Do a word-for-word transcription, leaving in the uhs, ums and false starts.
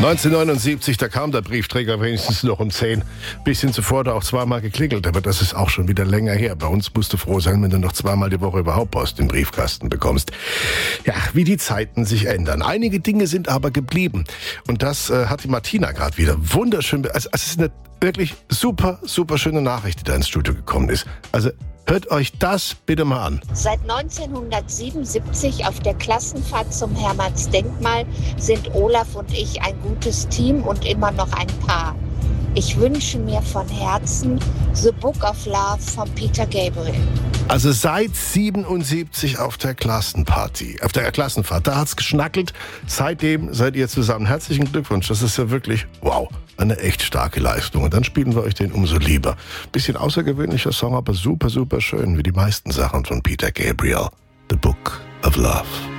neunzehnhundertneunundsiebzig, da kam der Briefträger wenigstens noch um zehn. Bisschen zuvor da auch zweimal geklingelt, aber das ist auch schon wieder länger her. Bei uns musst du froh sein, wenn du noch zweimal die Woche überhaupt Post im Briefkasten bekommst. Ja, wie die Zeiten sich ändern. Einige Dinge sind aber geblieben. Und das äh, hat die Martina gerade wieder wunderschön... Be- also, es ist eine wirklich super, super schöne Nachricht, die da ins Studio gekommen ist. Also hört euch das bitte mal an. Seit neunzehnhundertsiebenundsiebzig auf der Klassenfahrt zum Hermannsdenkmal sind Olaf und ich ein gutes Team und immer noch ein Paar. Ich wünsche mir von Herzen The Book of Love von Peter Gabriel. Also seit siebenundsiebzig auf der Klassenparty, auf der Klassenfahrt, da hat's geschnackelt. Seitdem seid ihr zusammen. Herzlichen Glückwunsch, das ist ja wirklich, wow, eine echt starke Leistung. Und dann spielen wir euch den umso lieber. Bisschen außergewöhnlicher Song, aber super, super schön, wie die meisten Sachen von Peter Gabriel. The Book of Love.